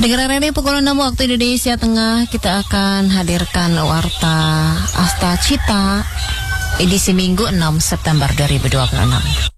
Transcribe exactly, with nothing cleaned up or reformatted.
Pendengar R R I pukul enam waktu Indonesia Tengah, kita akan hadirkan Warta Asta Cita edisi Minggu enam September dua ribu dua puluh enam.